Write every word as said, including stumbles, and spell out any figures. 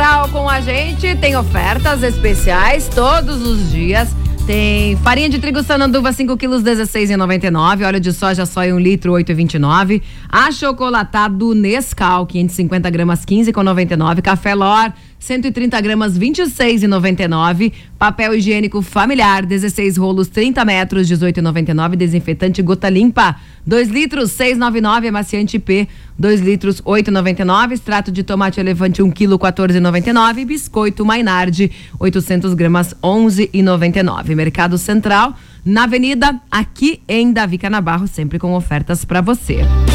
Central com a gente, tem ofertas especiais todos os dias. Tem farinha de trigo Sananduva cinco quilos, dezesseis reais e noventa e nove centavos. Óleo de soja soia um litro, oito reais e vinte e nove centavos. Achocolatado Nescau, quinhentos e cinquenta gramas, quinze reais e noventa e nove centavos. Café Lor, cento e trinta gramas, vinte e seis reais e noventa e nove centavos. Papel higiênico familiar, dezesseis rolos, trinta metros, dezoito reais e noventa e nove centavos. Desinfetante Gota Limpa, dois litros, seis reais e noventa e nove centavos. Amaciante P, dois litros, oito reais e noventa e nove centavos. Extrato de tomate elefante um quilo, quatorze reais e noventa e nove centavos. Biscoito Mainardi, oitocentas gramas, onze reais e noventa e nove centavos. Mercado Central, na Avenida, aqui em Davi Canabarro, sempre com ofertas para você.